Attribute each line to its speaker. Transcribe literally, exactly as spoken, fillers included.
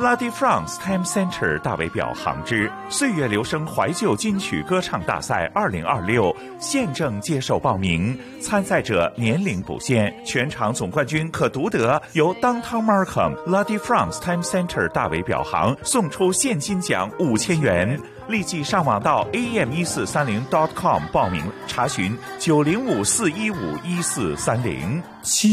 Speaker 1: La de France Time Center 大为表行之岁月留声怀旧金曲歌唱大赛二零二六现正接受报名，参赛者年龄不限，全场总冠军可独得由 Downtown Markham La de France Time Center 大为表行送出现金奖五千元。立即上网到 A M 一四三零 dot com 报名查询九零五四一五一四三零。